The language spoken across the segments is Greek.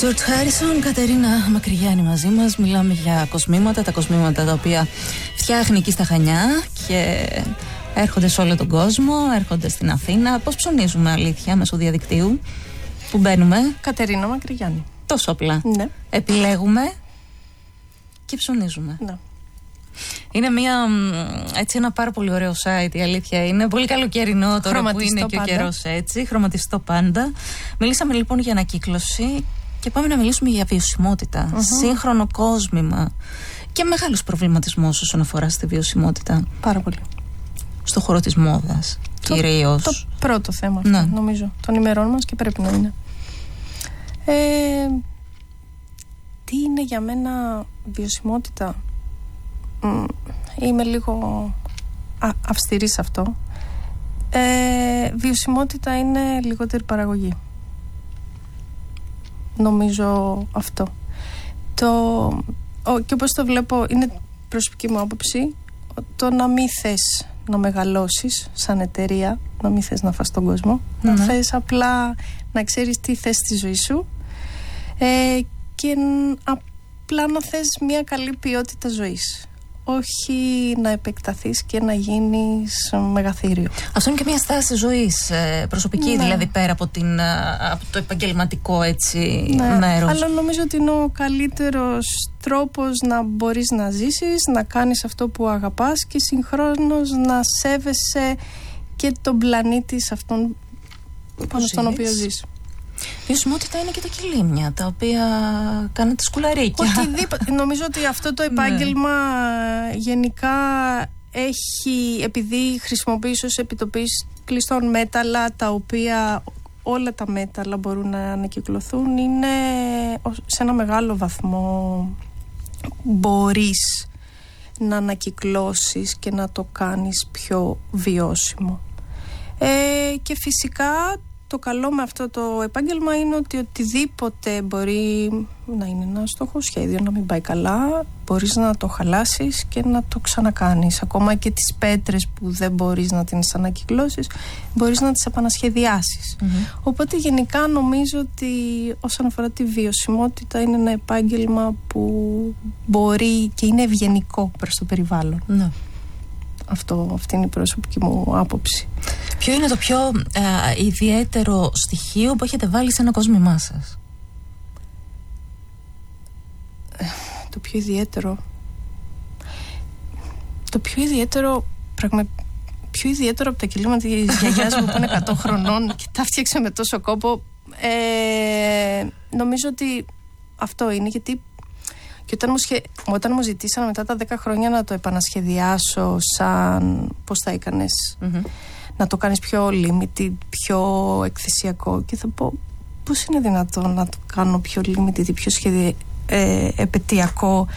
Τζορτζ Χάρισον, Κατερίνα Μακρυγιάννη μαζί μας. Μιλάμε για κοσμήματα, τα κοσμήματα τα οποία φτιάχνει εκεί στα Χανιά και έρχονται σε όλο τον κόσμο, έρχονται στην Αθήνα. Πώς ψωνίζουμε, αλήθεια, μέσω διαδικτύου που μπαίνουμε? Κατερίνα Μακρυγιάννη. Τόσο απλά. Ναι. Επιλέγουμε και ψωνίζουμε. Ναι. Είναι ένα πάρα πολύ ωραίο site, η αλήθεια είναι. Πολύ καλοκαιρινό τώρα που είναι και ο καιρός έτσι. Χρωματιστό πάντα. Μιλήσαμε λοιπόν για ανακύκλωση και πάμε να μιλήσουμε για βιωσιμότητα. Σύγχρονο κόσμημα και μεγάλος προβληματισμός όσον αφορά στη βιωσιμότητα. Πάρα πολύ. Στο χώρο της μόδας κυρίως. Το πρώτο θέμα αυτό, ναι, νομίζω, των ημερών μας και πρέπει να είναι. Τι είναι για μένα βιωσιμότητα? Είμαι λίγο αυστηρή σε αυτό. Βιωσιμότητα είναι λιγότερη παραγωγή. Νομίζω αυτό. Και όπως το βλέπω, είναι προσωπική μου άποψη, το να μην θες να μεγαλώσεις σαν εταιρεία, να μην θες να φας τον κόσμο, να θες απλά να ξέρεις τι θες στη ζωή σου και απλά να θες μια καλή ποιότητα ζωής. Όχι να επεκταθείς και να γίνεις μεγαθύριο. Αυτό είναι και μια στάση ζωής προσωπική, ναι, δηλαδή πέρα από το επαγγελματικό έτσι, ναι, μέρος. Αλλά νομίζω ότι είναι ο καλύτερος τρόπος να μπορείς να ζήσεις, να κάνεις αυτό που αγαπάς και συγχρόνως να σέβεσαι και τον πλανήτη σε αυτόν πάνω στον οποίο ζεις. Βιωσιμότητα είναι και τα κιλίμια τα οποία κάνετε σκουλαρίκια. Νομίζω ότι αυτό το επάγγελμα γενικά έχει, επειδή χρησιμοποιείς ως επιτοπής κλειστών μέταλλα, τα οποία όλα τα μέταλλα μπορούν να ανακυκλωθούν, είναι σε ένα μεγάλο βαθμό μπορείς να ανακυκλώσεις και να το κάνεις πιο βιώσιμο. Και φυσικά το καλό με αυτό το επάγγελμα είναι ότι οτιδήποτε μπορεί να είναι ένα στοχοσχέδιο, να μην πάει καλά, μπορείς να το χαλάσεις και να το ξανακάνεις. Ακόμα και τις πέτρες που δεν μπορείς να τις ανακυκλώσεις, μπορείς να τις επανασχεδιάσεις. Οπότε γενικά νομίζω ότι όσον αφορά τη βιωσιμότητα είναι ένα επάγγελμα που μπορεί και είναι ευγενικό προς το περιβάλλον. Ναι. Αυτή είναι η προσωπική μου άποψη. Ποιο είναι το πιο ιδιαίτερο στοιχείο που έχετε βάλει σε ένα κόσμημά σας? Το πιο ιδιαίτερο από τα κιλίματα της γιαγιάς μου που είναι 100 χρονών και τα φτιάξε με τόσο κόπο, νομίζω ότι αυτό είναι, γιατί και όταν μου ζητήσανε μετά τα 10 χρόνια να το επανασχεδιάσω σαν πώς θα έκανες, να το κάνεις πιο limited, πιο εκθεσιακό, και θα πω πώς είναι δυνατόν να το κάνω πιο limited, πιο επαιτειακό,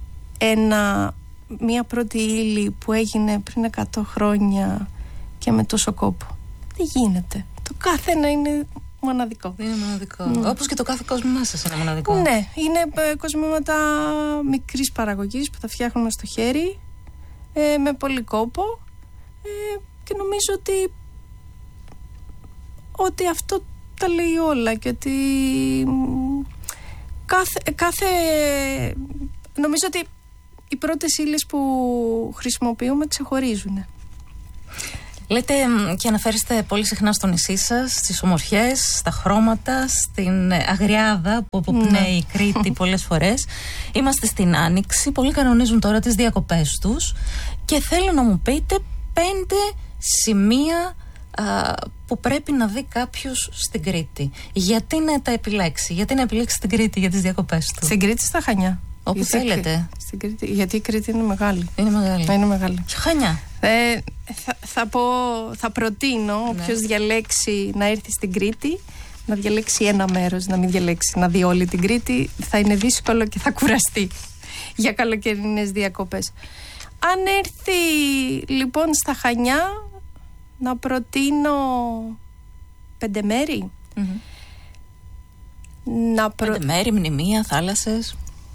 μια πρώτη ύλη που έγινε πριν 100 χρόνια και με τόσο κόπο? Δεν γίνεται. Το κάθε ένα είναι μοναδικό. Είναι μοναδικό. Όπως και το κάθε κόσμημά σας είναι μοναδικό. Ναι, είναι κοσμήματα μικρής παραγωγής που τα φτιάχνουμε στο χέρι, με πολύ κόπο, και νομίζω ότι αυτό τα λέει όλα και ότι νομίζω ότι οι πρώτες ύλες που χρησιμοποιούμε ξεχωρίζουν. Λέτε και αναφέρεστε πολύ συχνά στο νησί σας, στις ομορφιές, στα χρώματα, στην αγριάδα που αποπνέει η Κρήτη πολλές φορές. Είμαστε στην Άνοιξη, πολλοί κανονίζουν τώρα τις διακοπές τους και θέλω να μου πείτε 5 σημεία που πρέπει να δει κάποιος στην Κρήτη. Γιατί να τα επιλέξει, γιατί να επιλέξει την Κρήτη για τις διακοπές του? Στην Κρήτη, στα Χανιά. Όπου θέλετε. Στην Κρήτη, γιατί η Κρήτη είναι μεγάλη. Είναι μεγάλη. Και Χανιά. Θα προτείνω όποιος διαλέξει να έρθει στην Κρήτη να διαλέξει ένα μέρος, να μην διαλέξει να δει όλη την Κρήτη. Θα είναι δύσκολο και θα κουραστεί για καλοκαιρινές διακοπές. Αν έρθει λοιπόν στα Χανιά, να προτείνω 5 μέρη. 5 μέρη, μνημεία, θάλασσες.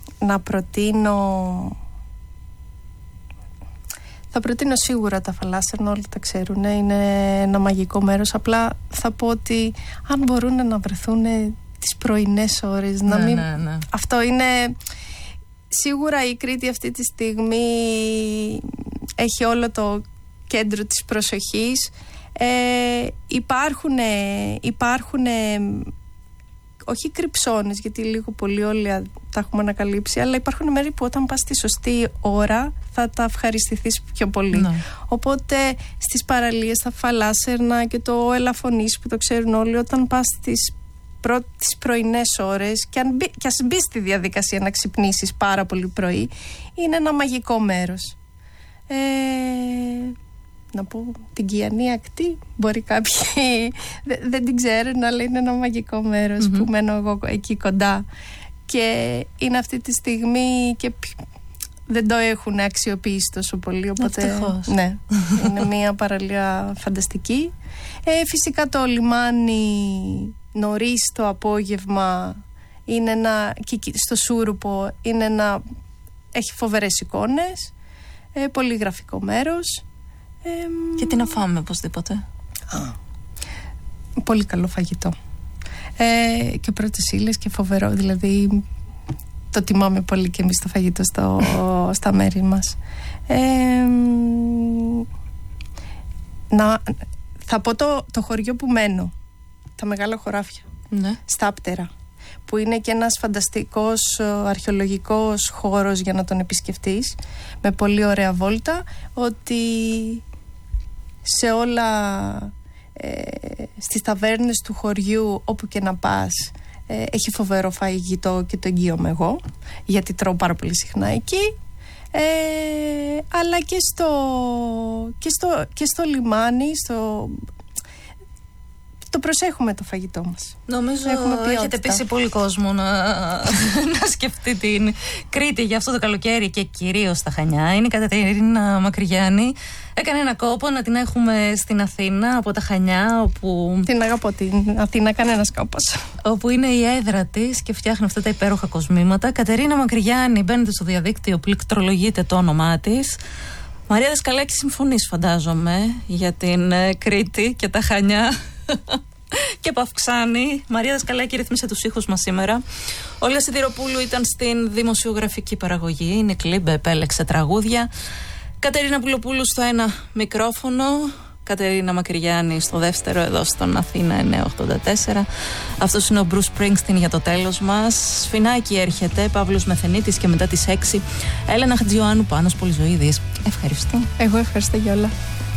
Θα προτείνω σίγουρα τα Φαλάσσερνα, όλοι τα ξέρουν, είναι ένα μαγικό μέρος. Απλά θα πω ότι αν μπορούν να βρεθούν τις πρωινές ώρες. Ναι. Αυτό είναι... Σίγουρα η Κρήτη αυτή τη στιγμή έχει όλο το κέντρο της προσοχής. Υπάρχουν όχι κρυψώνες, γιατί λίγο πολύ όλοι τα έχουμε ανακαλύψει, αλλά υπάρχουν μέρη που όταν πας στη σωστή ώρα θα τα ευχαριστηθείς πιο πολύ. Ναι. Οπότε στις παραλίες, στα Φαλάσσερνα και το Ελαφωνήσι που το ξέρουν όλοι, όταν πας τις πρωινές ώρες και ας μπεις στη διαδικασία να ξυπνήσεις πάρα πολύ πρωί, είναι ένα μαγικό μέρος. Να πω την Κιανή Ακτή, μπορεί κάποιοι δεν την ξέρουν, αλλά είναι ένα μαγικό μέρος που μένω εγώ εκεί κοντά και είναι αυτή τη στιγμή και δεν το έχουν αξιοποιήσει τόσο πολύ, οπότε ναι, είναι μια παραλία φανταστική. Φυσικά το λιμάνι νωρίς το απόγευμα είναι στο Σούρουπο έχει φοβερές εικόνες, πολύ γραφικό μέρος. Και τι να φάμε οπωσδήποτε. Πολύ καλό φαγητό, και πρώτες ύλες και φοβερό, δηλαδή το τιμάμε πολύ και εμείς το φαγητό στα μέρη μας. Θα πω το χωριό που μένω, τα Μεγάλα Χωράφια, ναι. Στάπτερα, που είναι και ένας φανταστικός αρχαιολογικός χώρος για να τον επισκεφτείς, με πολύ ωραία βόλτα, ότι σε όλα στις ταβέρνες του χωριού όπου και να πας έχει φοβερό φαγητό και το εγγύομαι εγώ, γιατί τρώω πάρα πολύ συχνά εκεί, αλλά και στο λιμάνι, το προσέχουμε το φαγητό μας. Νομίζω έχετε πείσει πολύ κόσμο να σκεφτεί την Κρήτη για αυτό το καλοκαίρι και κυρίως τα Χανιά. Είναι η Κατερίνα Μακρυγιάννη. Έκανε ένα κόπο να την έχουμε στην Αθήνα από τα Χανιά, όπου... Την αγαπώ την Αθήνα, κανένας κόπος. Όπου είναι η έδρα της και φτιάχνει αυτά τα υπέροχα κοσμήματα. Κατερίνα Μακρυγιάννη, μπαίνετε στο διαδίκτυο, πληκτρολογείτε το όνομά της. Μαρία Δασκαλάκη, συμφωνείς φαντάζομαι για την Κρήτη και τα Χανιά. Και Παυξάνη. Μαρία Δασκαλάκη ρύθμισε τους ήχους μας σήμερα. Όλγα Σιδηροπούλου ήταν στην δημοσιογραφική παραγωγή. Είναι Κλίμπε, επέλεξε τραγούδια. Κατερίνα Πουλοπούλου στο ένα μικρόφωνο. Κατερίνα Μακρυγιάννη στο δεύτερο, εδώ στον Αθήνα 984. Αυτός είναι ο Bruce Springsteen για το τέλος μας. Σφινάκι έρχεται, Παύλος Μεθενίτης και μετά τις 6 Έλενα Χατζιωάννου, Πάνος Πολυζωίδης. Ευχαριστώ. Εγώ ευχαριστώ για όλα.